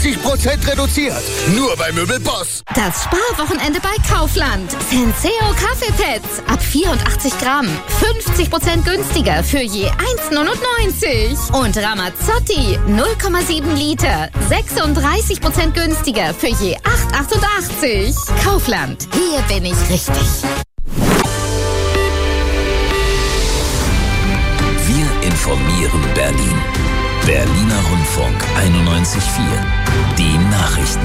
10% reduziert. Nur bei Möbelboss. Das Sparwochenende bei Kaufland. Senseo Kaffeepads ab 84 Gramm. 50% günstiger für je 1,99. Und Ramazzotti 0,7 Liter. 36% günstiger für je 8,88. Kaufland. Hier bin ich richtig. Wir informieren Berlin. Berliner Rundfunk 91.4. Die Nachrichten.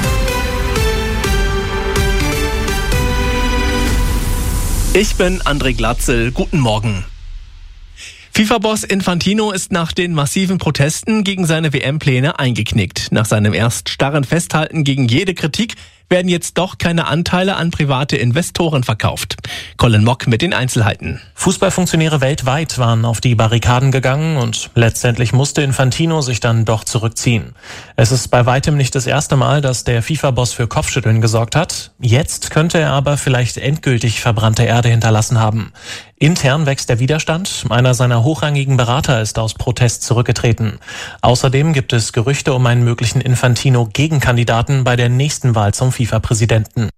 Ich bin André Glatzel. Guten Morgen. FIFA-Boss Infantino ist nach den massiven Protesten gegen seine WM-Pläne eingeknickt. Nach seinem erst starren Festhalten gegen jede Kritik werden jetzt doch keine Anteile an private Investoren verkauft. Colin Mock mit den Einzelheiten. Fußballfunktionäre weltweit waren auf die Barrikaden gegangen und letztendlich musste Infantino sich dann doch zurückziehen. Es ist bei weitem nicht das erste Mal, dass der FIFA-Boss für Kopfschütteln gesorgt hat. Jetzt könnte er aber vielleicht endgültig verbrannte Erde hinterlassen haben. Intern wächst der Widerstand. Einer seiner hochrangigen Berater ist aus Protest zurückgetreten. Außerdem gibt es Gerüchte um einen möglichen Infantino-Gegenkandidaten bei der nächsten Wahl zum FIFA-Präsidenten.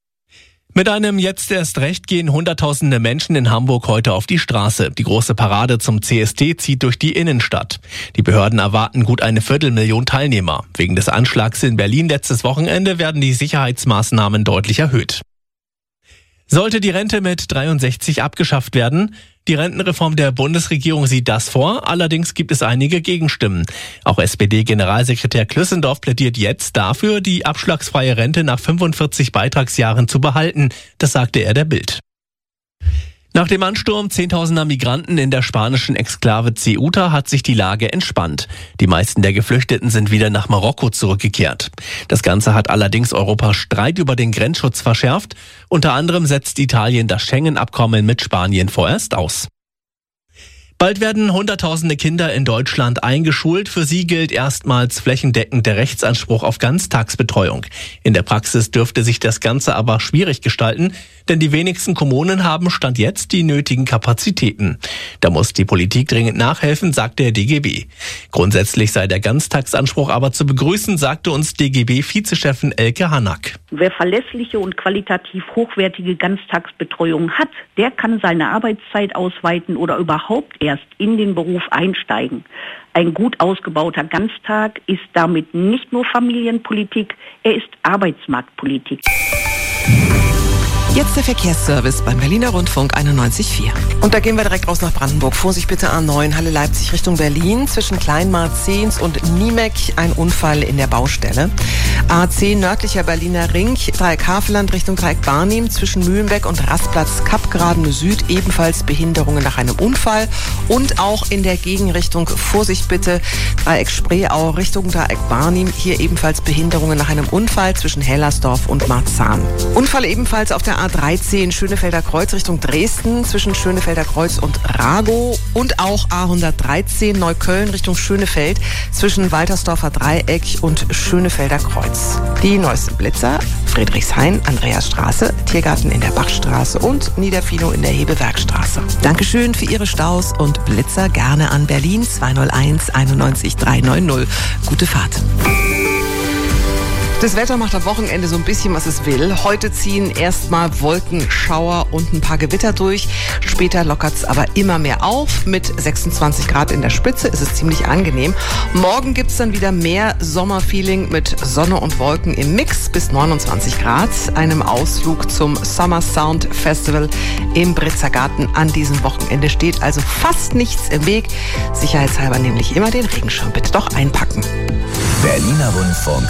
Mit einem Jetzt erst recht gehen Hunderttausende Menschen in Hamburg heute auf die Straße. Die große Parade zum CSD zieht durch die Innenstadt. Die Behörden erwarten gut 250.000 Teilnehmer. Wegen des Anschlags in Berlin letztes Wochenende werden die Sicherheitsmaßnahmen deutlich erhöht. Sollte die Rente mit 63 abgeschafft werden? Die Rentenreform der Bundesregierung sieht das vor, allerdings gibt es einige Gegenstimmen. Auch SPD-Generalsekretär Klüssendorf plädiert jetzt dafür, die abschlagsfreie Rente nach 45 Beitragsjahren zu behalten. Das sagte er der Bild. Nach dem Ansturm 10.000er Migranten in der spanischen Exklave Ceuta hat sich die Lage entspannt. Die meisten der Geflüchteten sind wieder nach Marokko zurückgekehrt. Das Ganze hat allerdings Europas Streit über den Grenzschutz verschärft. Unter anderem setzt Italien das Schengen-Abkommen mit Spanien vorerst aus. Bald werden Hunderttausende Kinder in Deutschland eingeschult. Für sie gilt erstmals flächendeckend der Rechtsanspruch auf Ganztagsbetreuung. In der Praxis dürfte sich das Ganze aber schwierig gestalten, denn die wenigsten Kommunen haben Stand jetzt die nötigen Kapazitäten. Da muss die Politik dringend nachhelfen, sagt der DGB. Grundsätzlich sei der Ganztagsanspruch aber zu begrüßen, sagte uns DGB-Vizechefin Elke Hanack. Wer verlässliche und qualitativ hochwertige Ganztagsbetreuung hat, der kann seine Arbeitszeit ausweiten oder überhaupt erst in den Beruf einsteigen. Ein gut ausgebauter Ganztag ist damit nicht nur Familienpolitik, er ist Arbeitsmarktpolitik. Jetzt der Verkehrsservice beim Berliner Rundfunk 91.4. Und da gehen wir direkt raus nach Brandenburg. Vorsicht bitte A9, Halle Leipzig Richtung Berlin. Zwischen Kleinmarzehns und Niemeck ein Unfall in der Baustelle. A10 nördlicher Berliner Ring, Dreieck Havelland Richtung Dreieck Barnim. Zwischen Mühlenbeck und Rastplatz Kapgraden Süd ebenfalls Behinderungen nach einem Unfall. Und auch in der Gegenrichtung, Vorsicht bitte, Dreieck Spreeau Richtung Dreieck Barnim. Hier ebenfalls Behinderungen nach einem Unfall zwischen Hellersdorf und Marzahn. Unfall ebenfalls auf der A13 Schönefelder Kreuz Richtung Dresden zwischen Schönefelder Kreuz und Ragow und auch A113 Neukölln Richtung Schönefeld zwischen Waltersdorfer Dreieck und Schönefelder Kreuz. Die neuesten Blitzer: Friedrichshain, Andreasstraße, Tiergarten in der Bachstraße und Niederfino in der Hebewerkstraße. Dankeschön für Ihre Staus und Blitzer gerne an Berlin 201 91 390. Gute Fahrt. Das Wetter macht am Wochenende so ein bisschen, was es will. Heute ziehen erstmal Wolken, Schauer und ein paar Gewitter durch. Später lockert es aber immer mehr auf. Mit 26 Grad in der Spitze ist es ziemlich angenehm. Morgen gibt es dann wieder mehr Sommerfeeling mit Sonne und Wolken im Mix bis 29 Grad. Einem Ausflug zum Summer Sound Festival im Britzer Garten an diesem Wochenende steht also fast nichts im Weg. Sicherheitshalber nämlich immer den Regenschirm bitte doch einpacken. Berliner Rundfunk